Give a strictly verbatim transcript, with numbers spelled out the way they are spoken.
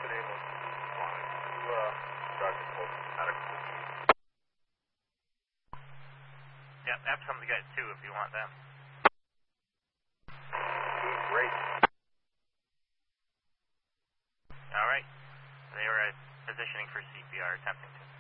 the name of flying to uh, Sergeant Colton adequately. Yep, have some of the guys too if you want them. Great. Alright. They were uh, positioning for C P R, attempting to.